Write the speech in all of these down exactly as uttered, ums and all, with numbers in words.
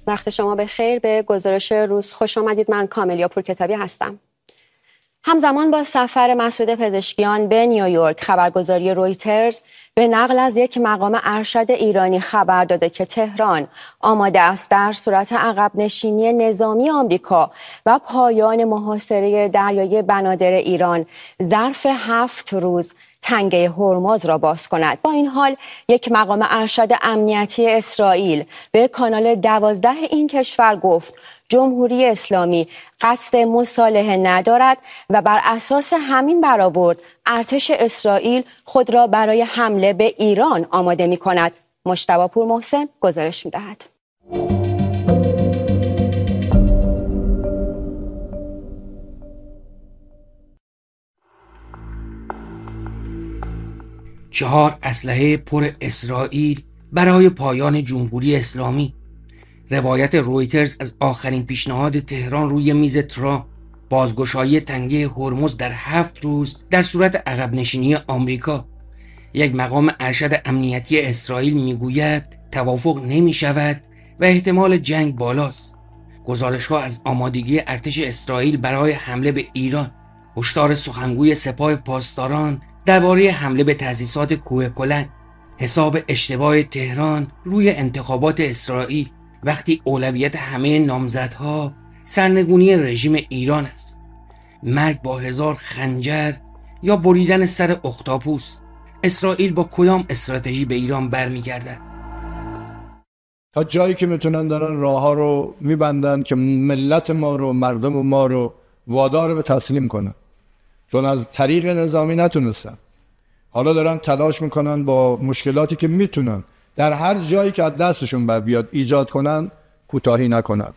وقت شما بخیر. به گزارش روز خوش آمدید. من کاملیا پورکتابی هستم. همزمان با سفر مسعود پزشکیان به نیویورک، خبرگزاری رویترز به نقل از یک مقام ارشد ایرانی خبر داده که تهران آماده است در صورت عقب نشینی نظامی آمریکا و پایان محاصره دریایی بنادر ایران ظرف هفت روز تنگه هرمز را باز کند. با این حال یک مقام ارشد امنیتی اسرائیل به کانال دوازده این کشور گفت جمهوری اسلامی قصد مصالحه ندارد و بر اساس همین برآورد ارتش اسرائیل خود را برای حمله به ایران آماده می کند. مجتبی پورمحسن گزارش می دهد. چهار اسلحه پر اسرائیل برای پایان جمهوری اسلامی. روایت رویترز از آخرین پیشنهاد تهران روی میز ترامپ، بازگشایی تنگه هرمز در هفت روز در صورت عقب نشینی آمریکا. یک مقام ارشد امنیتی اسرائیل میگوید توافق نمی شود و احتمال جنگ بالاست. گزارش‌ها از آمادگی ارتش اسرائیل برای حمله به ایران. هشدار سخنگوی سپاه پاسداران درباره حمله به تأسیسات کوه کلنگ. حساب اشتباه تهران روی انتخابات اسرائیل وقتی اولویت همه نامزدها سرنگونی رژیم ایران است. مرگ با هزار خنجر یا بریدن سر اختاپوس. اسرائیل با کدام استراتژی به ایران برمیگردد؟ تا جایی که میتونن دارن راه ها رو میبندن که ملت ما رو، مردم ما رو وادار به تسلیم کنن، چون از طریق نظامی نتونستن. حالا دارن تلاش میکنن با مشکلاتی که میتونن در هر جایی که از دستشون بر بیاد ایجاد کنن کوتاهی نکنن.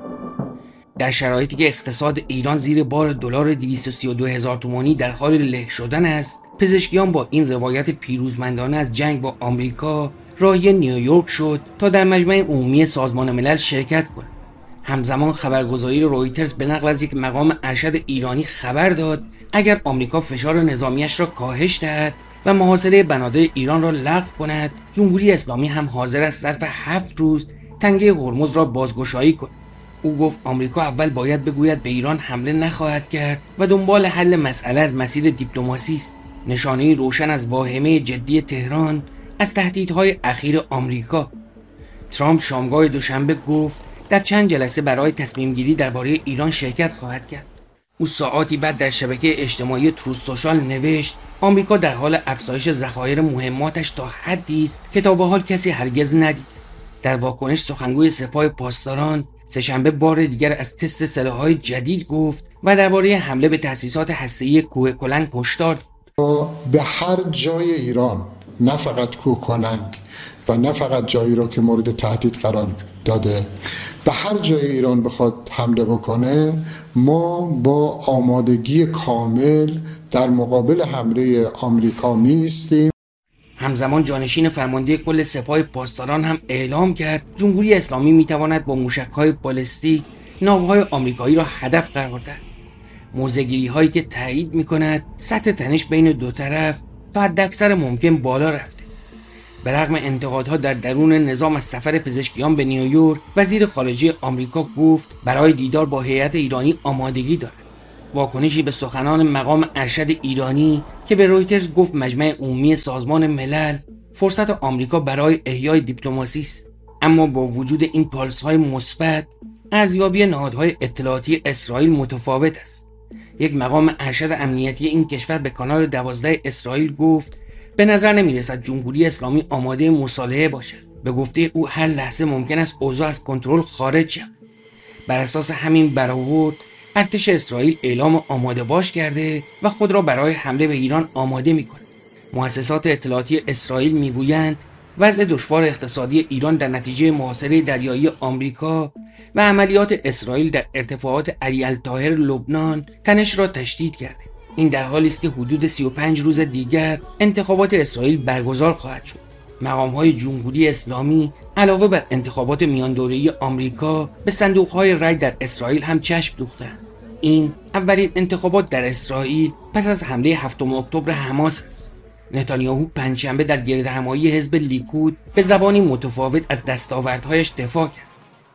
در شرایطی که اقتصاد ایران زیر بار دلار دویست و سی و دو هزار تومانی در حال له شدن است، پزشکیان با این روایت پیروزمندانه از جنگ با آمریکا راهی نیویورک شد تا در مجمع عمومی سازمان ملل شرکت کند. همزمان خبرگزاری رویترز به نقل از یک مقام ارشد ایرانی خبر داد اگر آمریکا فشار نظامیش را کاهش دهد و محاصره بنادر ایران را لغو کند، جمهوری اسلامی هم حاضر است ظرف هفت روز تنگه هرمز را بازگشایی کند. او گفت آمریکا اول باید بگوید به ایران حمله نخواهد کرد و دنبال حل مسئله از مسیر دیپلماسی است. نشانه روشن از واهمه جدی تهران از تهدیدهای اخیر آمریکا. ترامپ شامگاه دوشنبه گفت در چند جلسه برای تصمیم گیری درباره ایران شرکت خواهد کرد. او ساعاتی بعد در شبکه اجتماعی تروث سوشال نوشت آمریکا در حال افزایش ذخایر مهماتش تا حدی است که تا به حال کسی هرگز ندید. در واکنش سخنگوی سپاه پاسداران سه‌شنبه بار دیگر از تست سلاح‌های جدید گفت و درباره حمله به تأسیسات هسته‌ای کوه کلنگ هشدار داد. به هر جای ایران، نه فقط کوه کلنگ و نه فقط جایی را که مورد تهدید قرار داده، به هر جای ایران بخواد حمله بکنه، ما با آمادگی کامل در مقابل حمله آمریکا می‌ایستیم. همزمان جانشین فرمانده کل سپاه پاسداران هم اعلام کرد جمهوری اسلامی میتواند با موشک‌های بالستیک ناوهای آمریکایی را هدف قرار دهد. موضع‌گیری هایی که تایید میکند سطح تنش بین دو طرف تا حداکثر ممکن بالا رفته. به رغم انتقادها در درون نظام از سفر پزشکیان به نیویورک، وزیر خارجه آمریکا گفت برای دیدار با هیئت ایرانی آمادگی دارد. واکنشی به سخنان مقام ارشد ایرانی که به رویترز گفت مجمع عمومی سازمان ملل فرصت آمریکا برای احیای دیپلماسی است. اما با وجود این پالس‌های مثبت، ارزیابی نهادهای اطلاعاتی اسرائیل متفاوت است. یک مقام ارشد امنیتی این کشور به کانال دوازده اسرائیل گفت به نظر نمی‌رسد جمهوری اسلامی آماده مصالحه باشد. به گفته او هر لحظه ممکن است اوضاع از کنترل خارج شود. بر اساس همین برآورد ارتش اسرائیل اعلام آماده باش کرده و خود را برای حمله به ایران آماده می‌کند. مؤسسات اطلاعاتی اسرائیل می‌گویند وضع دشوار اقتصادی ایران در نتیجه محاصره دریایی آمریکا و عملیات اسرائیل در ارتفاعات علی الطاهر لبنان تنش را تشدید کرده. این در حالی است که حدود سی و پنج روز دیگر انتخابات اسرائیل برگزار خواهد شد. مقام‌های جمهوری اسلامی علاوه بر انتخابات میان دوره‌ای آمریکا به صندوق‌های رای در اسرائیل هم چشم دوختند. این اولین انتخابات در اسرائیل پس از حمله هفتم اکتبر حماس است. نتانیاهو پنجشنبه در گردهمایی حزب لیکود به زبانی متفاوت از دستاوردهایش دفاع کرد.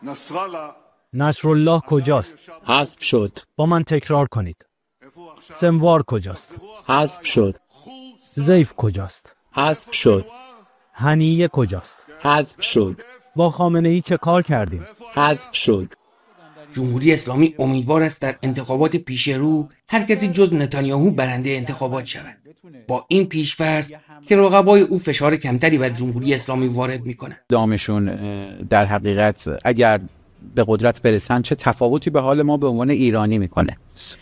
نصرالله کجاست؟ حذف شد. با من تکرار کنید. سنوار کجاست؟ حذف شد. زیف کجاست؟ حذف شد. هنیه کجاست؟ حذف شد. با خامنه ای چه کار کردیم؟ حذف شد. جمهوری اسلامی امیدوار است در انتخابات پیش رو هر کسی جز نتانیاهو برنده انتخابات شود. با این پیش‌فرض که رقبای او فشار کمتری بر جمهوری اسلامی وارد می‌کنند. دامشون در حقیقت اگر به قدرت برسن چه تفاوتی به حال ما به عنوان ایرانی میکنه؟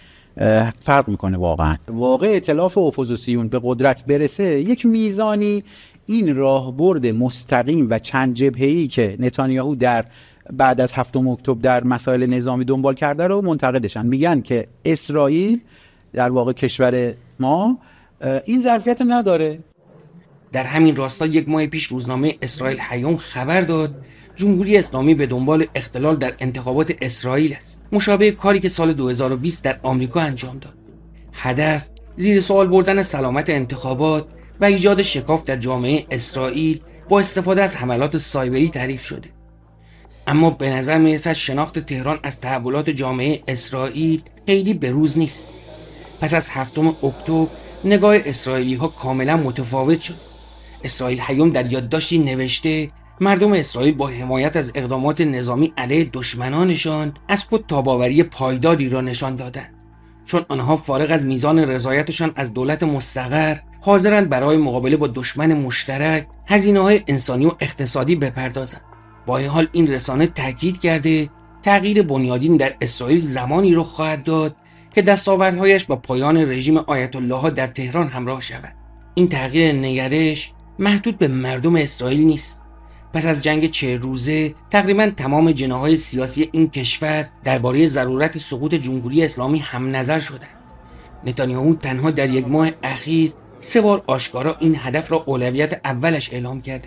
فرق میکنه واقعا. واقع ائتلاف اپوزیسیون به قدرت برسه یک میزانی این راهبرد مستقیم و چند جبهه‌ای که نتانیاهو در بعد از هفتم اکتبر در مسائل نظامی دنبال کرده رو منتقدشن. میگن که اسرائیل در واقع کشور ما این ظرفیت نداره. در همین راستا یک ماه پیش روزنامه اسرائیل هیوم خبر داد جمهوری اسلامی به دنبال اختلال در انتخابات اسرائیل است، مشابه کاری که سال دو هزار و بیست در آمریکا انجام داد. هدف زیر سوال بردن سلامت انتخابات و ایجاد شکاف در جامعه اسرائیل با استفاده از حملات سایبری تعریف شده. اما به نظر میرسد شناخت تهران از تحولات جامعه اسرائیل خیلی بروز نیست. پس از هفتم اکتبر نگاه اسرائیلی ها کاملا متفاوت شد. اسرائیل هیوم در یادداشتی نوشته مردم اسرائیل با حمایت از اقدامات نظامی علیه دشمنانشان از خود تاباوری پایداری را نشان دادند، چون آنها فارغ از میزان رضایتشان از دولت مستقر حاضرند برای مقابله با دشمن مشترک هزینه‌های انسانی و اقتصادی بپردازند. با این حال این رسانه تاکید کرده تغییر بنیادین در اسرائیل زمانی رخ خواهد داد که دستاوردهایش با پایان رژیم آیت الله ها در تهران همراه شود. این تغییر نگرش محدود به مردم اسرائیل نیست. پس از جنگ چهل روزه تقریبا تمام جناح‌های سیاسی این کشور درباره ضرورت سقوط جمهوری اسلامی هم نظر شدند. نتانیاهو تنها در یک ماه اخیر سه بار آشکارا این هدف را اولویت اولش اعلام کرده.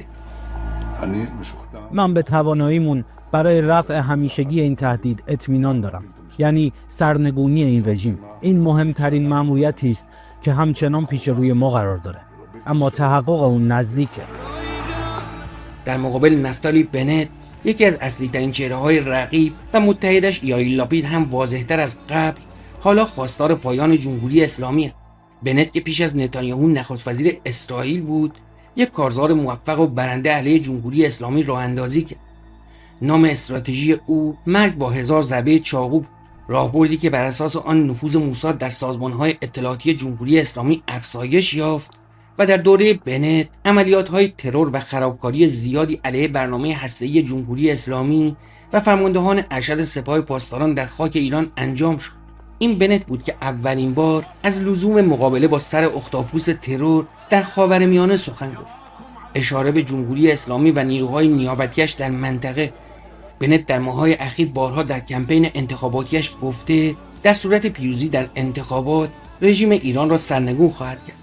من به تواناییمون برای رفع همیشگی این تهدید اطمینان دارم، یعنی سرنگونی این رژیم. این مهمترین مأموریتی است که همچنان پیش روی ما قرار داره، اما تحقق اون نزدیکه. در مقابل نفتالی بنت، یکی از اصلی ترین چهره های رقیب و متحدش یائیر لاپید هم واضح‌تر از قبل حالا خواستار پایان جمهوری اسلامی است. بنت که پیش از نتانیاهو نخست وزیر اسرائیل بود، یک کارزار موفق و برنده علیه جمهوری اسلامی راه اندازی کرد. نام استراتژی او مرگ با هزار ضربه چاقو، راهبردی که بر اساس آن نفوذ موساد در سازمان‌های اطلاعاتی جمهوری اسلامی افزایش یافت و در دوره بنت عملیات‌های ترور و خرابکاری زیادی علیه برنامه هسته‌ای جمهوری اسلامی و فرماندهان ارشد سپاه پاسداران در خاک ایران انجام شد. این بنت بود که اولین بار از لزوم مقابله با سر اختاپوس ترور در خاورمیانه سخن گفت، اشاره به جمهوری اسلامی و نیروهای نیابتیش در منطقه. بنت در ماه‌های اخیر بارها در کمپین انتخاباتیش گفته در صورت پیروزی در انتخابات رژیم ایران را سرنگون خواهد کرد.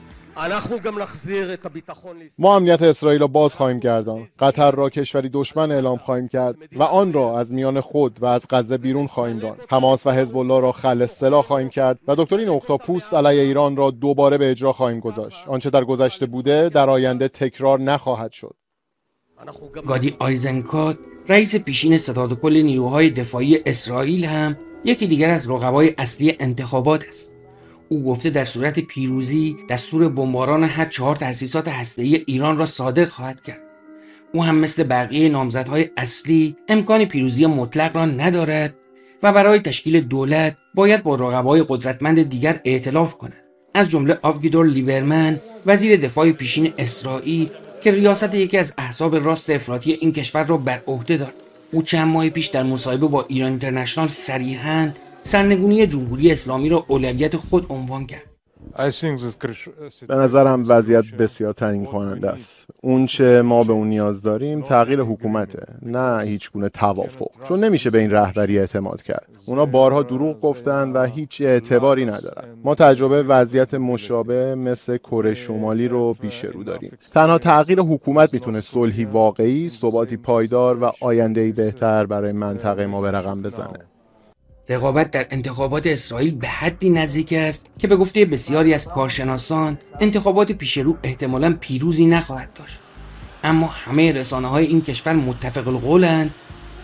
ما امنیت اسرائیل را باز خواهیم گرداند. قطر را کشوری دشمن اعلام خواهیم کرد و آن را از میان خود و از غزه بیرون خواهیم راند. حماس و حزب الله را خلع سلاح خواهیم کرد و دکترین اختاپوس علیه ایران را دوباره به اجرا خواهیم گذاشت. آنچه در گذشته بوده در آینده تکرار نخواهد شد. گادی آیزنکوت، رئیس پیشین ستاد کل نیروهای دفاعی اسرائیل، هم یکی دیگر از رقبای اصلی انتخابات است. او گفته در صورت پیروزی دستور بمباران هر چهار تأسیسات هسته‌ای ایران را صادر خواهد کرد. او هم مثل بقیه نامزدهای اصلی امکان پیروزی مطلق را ندارد و برای تشکیل دولت باید با رقبای قدرتمند دیگر ائتلاف کند، از جمله آوگیدور لیبرمن، وزیر دفاع پیشین اسرائیل که ریاست یکی از احزاب راست افراطی این کشور را بر عهده دارد. او چند ماه پیش در مصاحبه با ایران اینترنشنال صریحاً سرنگونی جمهوری اسلامی را اولویت خود عنوان کرد. به نظرم وضعیت بسیار تعیین کننده است. اون چه ما به اون نیاز داریم تغییر حکومته، نه هیچ گونه توافق، چون نمیشه به این رهبری اعتماد کرد. اونا بارها دروغ گفتن و هیچ اعتباری ندارن. ما تجربه وضعیت مشابه مثل کره شمالی رو پیش رو داریم. تنها تغییر حکومت میتونه صلحی واقعی، ثباتی پایدار و آینده‌ای بهتر برای منطقه ما به رقم بزنه. رقابت در انتخابات اسرائیل به حدی نزدیک است که به گفته بسیاری از کارشناسان انتخابات پیش رو احتمالاً پیروزی نخواهد داشت. اما همه رسانه‌های این کشور متفق القولند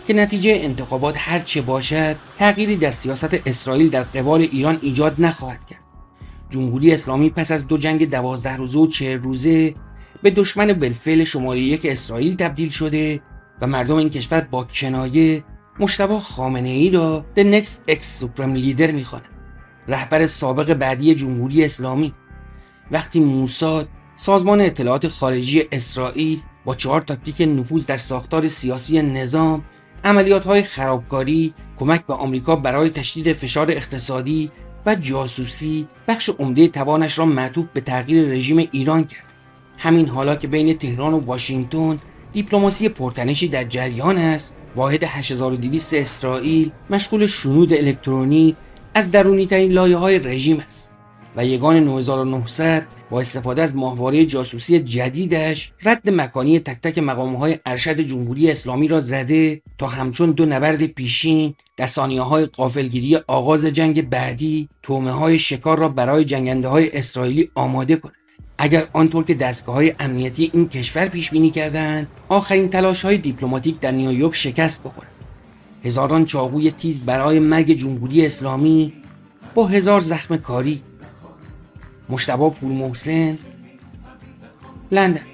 که نتیجه انتخابات هر چه باشد تغییری در سیاست اسرائیل در قبال ایران ایجاد نخواهد کرد. جمهوری اسلامی پس از دو جنگ دوازده روزه و چهل روزه به دشمن بالفعل شماره یک اسرائیل تبدیل شده و مردم این کشور با کنایه مجتبی خامنه‌ای را The Next Ex Supreme Leader می‌خوانند، رهبر سابق بعدی جمهوری اسلامی. وقتی موساد، سازمان اطلاعات خارجی اسرائیل، با چهار تاکتیک نفوذ در ساختار سیاسی نظام، عملیات‌های خرابکاری، کمک به آمریکا برای تشدید فشار اقتصادی و جاسوسی بخش عمده توانش را معطوف به تغییر رژیم ایران کرد. همین حالا که بین تهران و واشنگتن دیپلماسی پرتنشی در جریان است، واحد هشت هزار و دویست اسرائیل مشغول شنود الکترونی از درونی ترین لایه‌های رژیم است و یگان نه هزار و نهصد با استفاده از ماهواره جاسوسی جدیدش رد مکانی تک تک مقام‌های ارشد جمهوری اسلامی را زده تا همچون دو نبرد پیشین در ثانیه‌های غافلگیری آغاز جنگ بعدی تومه‌های شکار را برای جنگنده‌های اسرائیلی آماده کند. اگر آنطور که دستگاه‌های امنیتی این کشور پیش بینی کردند آخرین تلاش‌های دیپلماتیک در نیویورک شکست بخورد، هزاران چاقوی تیز برای مرگ جمهوری اسلامی با هزار زخم کاری. مجتبی پورمحسن، لندن.